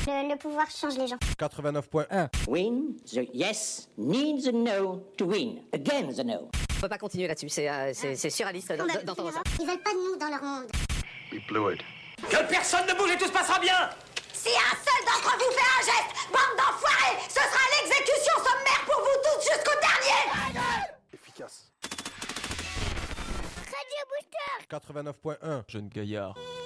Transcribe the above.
Le pouvoir change les gens. 89.1. Win, the yes needs a no to win. Again the no. On peut pas continuer là-dessus, c'est surréaliste d'entendre ça. Ils veulent pas de nous dans leur monde. We blew it. Que personne ne bouge et tout se passera bien. Si un seul d'entre vous fait un geste, bande d'enfoirés, ce sera l'exécution sommaire pour vous tous jusqu'au dernier. Efficace. Radio Booster. 89.1. Jeune gaillard.